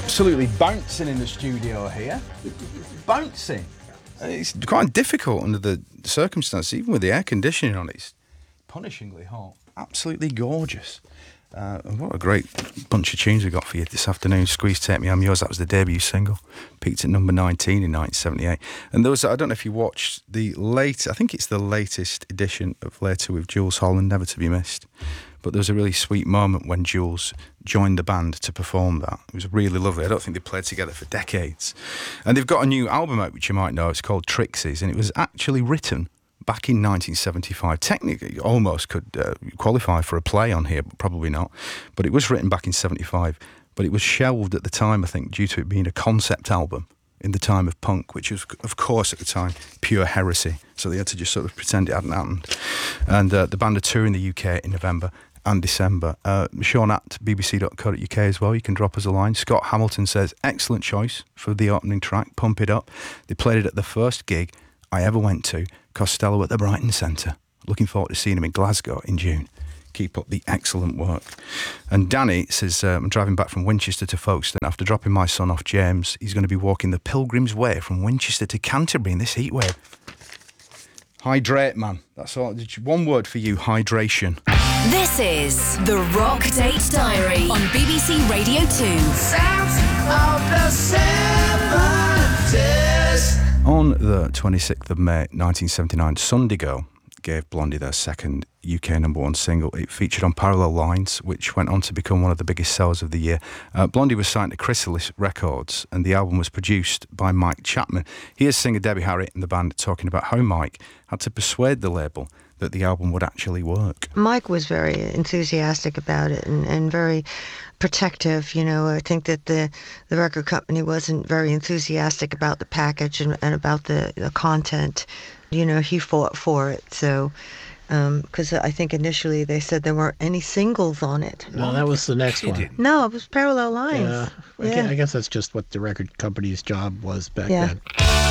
absolutely bouncing in the studio here. Bouncing. It's quite difficult under the circumstances, even with the air conditioning on. It's punishingly hot. Absolutely gorgeous. And what a great bunch of tunes we got for you this afternoon. Squeeze, Take Me, I'm Yours. That was the debut single. Peaked at number 19 in 1978. And there was, I don't know if you watched I think it's the latest edition of Later with Jools Holland, Never to Be Missed. But there was a really sweet moment when Jools joined the band to perform that. It was really lovely. I don't think they played together for decades. And they've got a new album out, which you might know. It's called Trixies, and it was actually written back in 1975. Technically, almost could qualify for a play on here, but probably not. But it was written back in 75. But it was shelved at the time, I think, due to it being a concept album in the time of punk, which was, of course, at the time, pure heresy. So they had to just sort of pretend it hadn't happened. And the band are touring the UK in November and December. Sean at bbc.co.uk as well. You can drop us a line. Scott Hamilton says, excellent choice for the opening track, Pump It Up. They played it at the first gig I ever went to, Costello at the Brighton Centre. Looking forward to seeing him in Glasgow in June. Keep up the excellent work. And Danny says, I'm driving back from Winchester to Folkestone after dropping my son off James. He's going to be walking the Pilgrim's Way from Winchester to Canterbury in this heatwave. Hydrate, man. That's all. One word for you, hydration. This is the Rock Date Diary on BBC Radio 2. Sounds of the 70s. On the 26th of May 1979, Sundigo gave Blondie their second UK number one single. It featured on Parallel Lines, which went on to become one of the biggest sellers of the year. Blondie was signed to Chrysalis Records, and the album was produced by Mike Chapman. Here's singer Debbie Harry and the band talking about how Mike had to persuade the label that the album would actually work. Mike was very enthusiastic about it and very protective. You know, I think that the record company wasn't very enthusiastic about the package and about the content. You know, he fought for it, so... because I think initially they said there weren't any singles on it. No, that was the next one. No, it was Parallel Lines. Yeah. I guess that's just what the record company's job was back then.